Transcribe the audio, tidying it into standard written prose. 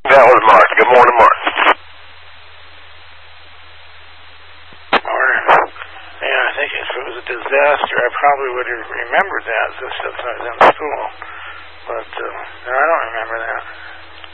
That was Mark. Good morning, Mark. Morning. Yeah, I think if it was a disaster, I probably would have remembered that since I was in school. But no, I don't remember that.